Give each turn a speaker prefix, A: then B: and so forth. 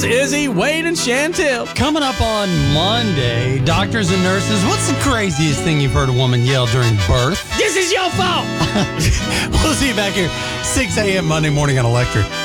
A: It's Izzy, Wade, and Chantel.
B: Coming up on Monday, doctors and nurses, what's the craziest thing you've heard a woman yell during birth?
A: This is your fault.
B: We'll see you back here 6 a.m. Monday morning on Electric.